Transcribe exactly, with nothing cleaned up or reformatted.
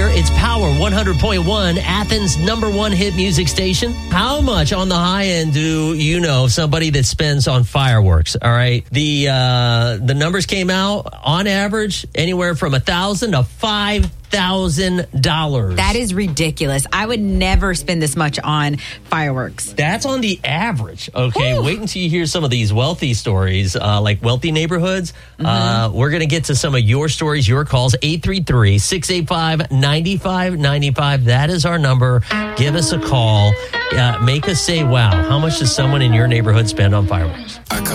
here. It's Power one hundred point one, Athens' number one hit music station. How much on the high end do you know of somebody that spends on fireworks? All right. The uh, the numbers came out on average anywhere from a thousand to five thousand dollars. That is ridiculous. I would never spend this much on fireworks. That's on the average. Okay, Woo. Wait until you hear some of these wealthy stories, uh, like wealthy neighborhoods. Mm-hmm. Uh, we're going to get to some of your stories, your calls. eight three three, six eight five, nine five nine five. That is our number. Give us a call. Uh, make us say, wow, how much does someone in your neighborhood spend on fireworks? I